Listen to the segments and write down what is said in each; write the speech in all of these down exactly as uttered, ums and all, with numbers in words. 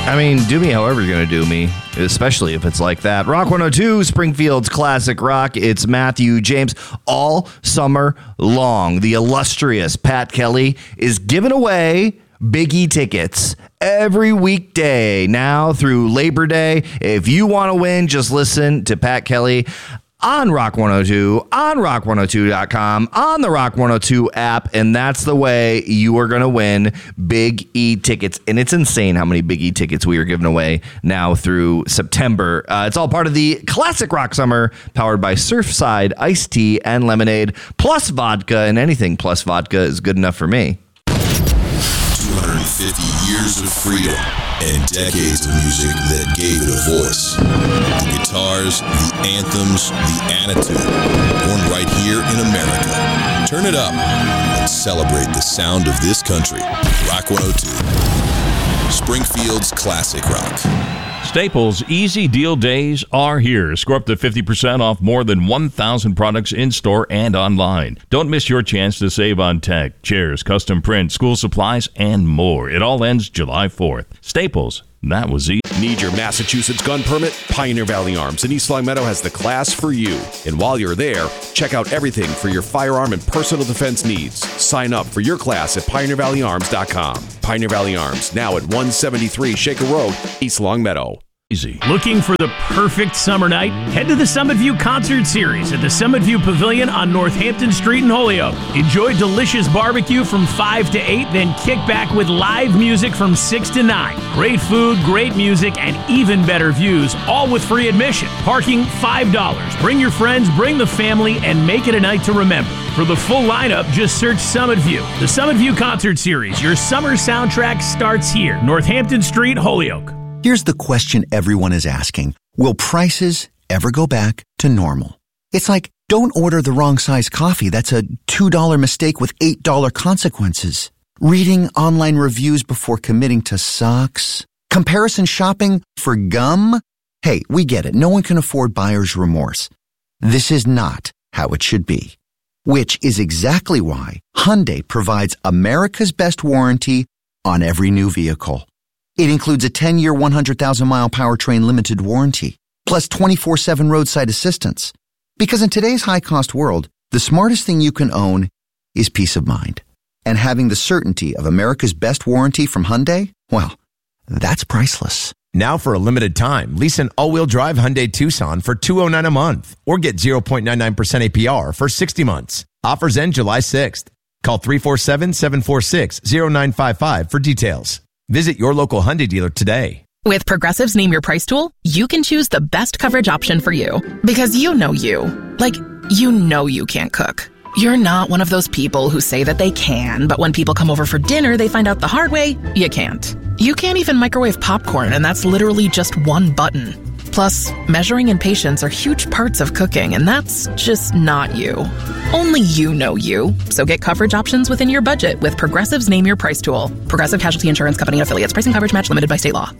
I mean, do me however you're going to do me, especially if it's like that. Rock one oh two, Springfield's classic rock. It's Matthew James. All summer long, the illustrious Pat Kelly is giving away Biggie tickets every weekday now through Labor Day. If you want to win, just listen to Pat Kelly on Rock one oh two, on rock one oh two dot com, on the Rock one oh two app, and that's the way you are going to win Big E tickets. And it's insane how many Big E tickets we are giving away now through September. Uh, it's all part of the Classic Rock Summer, powered by Surfside, iced tea, and lemonade, plus vodka, and anything plus vodka is good enough for me. two hundred fifty years of freedom and decades of music that gave it a voice. The guitars, the anthems, the attitude, born right here in America. Turn it up and celebrate the sound of this country. Rock one oh two, Springfield's classic rock. Staples Easy Deal Days are here. Score up to fifty percent off more than one thousand products in-store and online. Don't miss your chance to save on tech, chairs, custom print, school supplies, and more. It all ends July fourth. Staples, that was easy. Need your Massachusetts gun permit? Pioneer Valley Arms in East Longmeadow has the class for you. And while you're there, check out everything for your firearm and personal defense needs. Sign up for your class at pioneer valley arms dot com. Pioneer Valley Arms, now at one seventy-three Shaker Road, East Longmeadow. Easy. Looking for the perfect summer night? Head to the Summit View Concert Series at the Summit View Pavilion on Northampton Street in Holyoke. Enjoy delicious barbecue from five to eight, then kick back with live music from six to nine. Great food, great music, and even better views, all with free admission. Parking, five dollars. Bring your friends, bring the family, and make it a night to remember. For the full lineup, just search Summit View. The Summit View Concert Series, your summer soundtrack starts here. Northampton Street, Holyoke. Here's the question everyone is asking. Will prices ever go back to normal? It's like, don't order the wrong size coffee. That's a two dollar mistake with eight dollar consequences. Reading online reviews before committing to sucks. Comparison shopping for gum? Hey, we get it. No one can afford buyer's remorse. This is not how it should be. Which is exactly why Hyundai provides America's best warranty on every new vehicle. It includes a ten-year, one hundred thousand mile powertrain limited warranty, plus twenty-four seven roadside assistance. Because in today's high-cost world, the smartest thing you can own is peace of mind. And having the certainty of America's best warranty from Hyundai, well, that's priceless. Now for a limited time, lease an all-wheel drive Hyundai Tucson for two hundred nine dollars a month or get zero point nine nine percent A P R for sixty months. Offers end July sixth. Call three four seven, seven four six, zero nine five five for details. Visit your local Hyundai dealer today. With Progressive's Name Your Price tool, you can choose the best coverage option for you. Because you know you. Like, you know you can't cook. You're not one of those people who say that they can, but when people come over for dinner, they find out the hard way, you can't. You can't even microwave popcorn, and that's literally just one button. Plus, measuring and patience are huge parts of cooking, and that's just not you. Only you know you. So get coverage options within your budget with Progressive's Name Your Price tool. Progressive Casualty Insurance Company and affiliates. Price and coverage match limited by state law.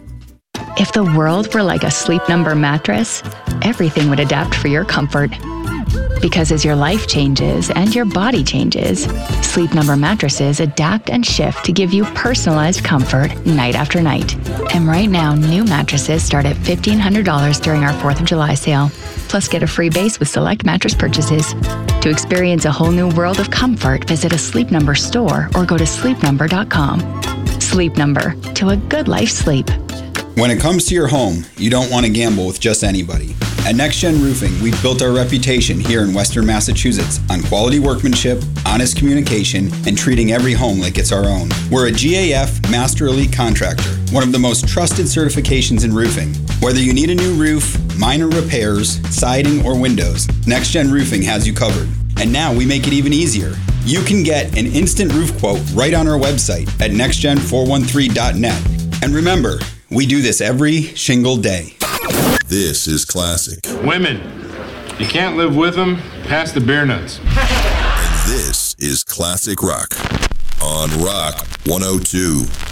If the world were like a Sleep Number mattress, everything would adapt for your comfort. Because as your life changes and your body changes, Sleep Number mattresses adapt and shift to give you personalized comfort night after night. And right now, new mattresses start at fifteen hundred dollars during our fourth of July sale. Plus, get a free base with select mattress purchases. To experience a whole new world of comfort, visit a Sleep Number store or go to sleep number dot com. Sleep Number, to a good life sleep. When it comes to your home, you don't want to gamble with just anybody. At NextGen Roofing, we've built our reputation here in Western Massachusetts on quality workmanship, honest communication, and treating every home like it's our own. We're a G A F Master Elite Contractor, one of the most trusted certifications in roofing. Whether you need a new roof, minor repairs, siding, or windows, NextGen Roofing has you covered. And now we make it even easier. You can get an instant roof quote right on our website at next gen four one three dot net. And remember, we do this every shingle day. This is classic. Women, you can't live with them, pass the beer nuts. And this is classic rock on Rock one oh two.